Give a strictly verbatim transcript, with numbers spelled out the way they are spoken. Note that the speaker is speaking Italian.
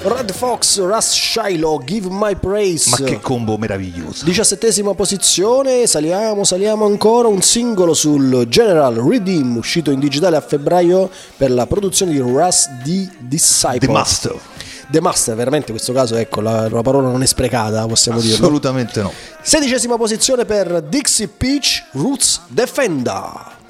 Red Fox, Russ Shiloh, Give My Praise. Ma che combo meraviglioso. Diciassettesima posizione, saliamo, saliamo ancora, un singolo sul General Redeem, uscito in digitale a febbraio per la produzione di Russ The Disciple. The Master. The Master, veramente in questo caso, ecco, la, la parola non è sprecata, possiamo dirlo. Assolutamente no. Sedicesima posizione per Dixie Peach, Roots Defender.